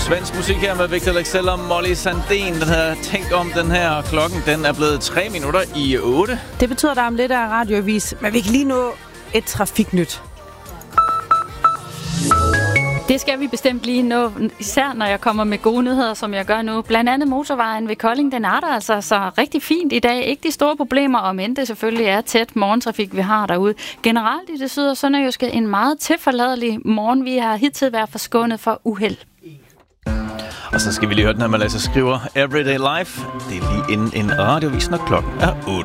Svensk musik her med Victor Leksell og Molly Sandén. Den her Tænk om den her. Klokken den er blevet 3 minutter i 8. Det betyder, der er om lidt af radioavis, men vi kan lige nå et trafiknyt. Det skal vi bestemt lige nå, især når jeg kommer med gode nyheder, som jeg gør nu. Blandt andet motorvejen ved Kolding, den er der altså så rigtig fint i dag. Ikke de store problemer, om end det selvfølgelig er tæt morgentrafik, vi har derude. Generelt i det syd- og sønderjyske en meget tilforladelig morgen. Vi har hidtil været forskånet for uheld. Og så skal vi lige høre den her, man skriver Everyday Life. Det er lige inden en radiovis, når klokken er 8.